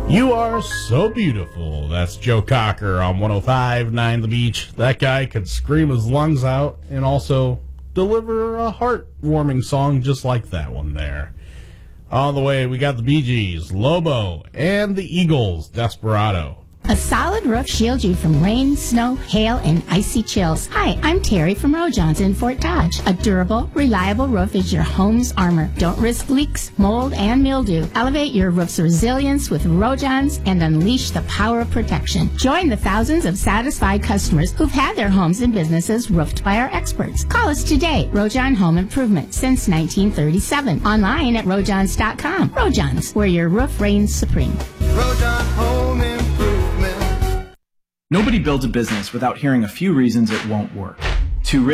You are so beautiful. That's Joe Cocker on 105.9 The Beach. That guy could scream his lungs out and also deliver a heartwarming song just like that one there. On the way, we got the Bee Gees, Lobo, and the Eagles, Desperado. A solid roof shields you from rain, snow, hail, and icy chills. Hi, I'm Terry from Rojans in Fort Dodge. A durable, reliable roof is your home's armor. Don't risk leaks, mold, and mildew. Elevate your roof's resilience with Rojans and unleash the power of protection. Join the thousands of satisfied customers who've had their homes and businesses roofed by our experts. Call us today. Rojan Home Improvement since 1937. Online at Rojans.com. Rojans, where your roof reigns supreme. Rojan Home Improvement. Nobody builds a business without hearing a few reasons it won't work.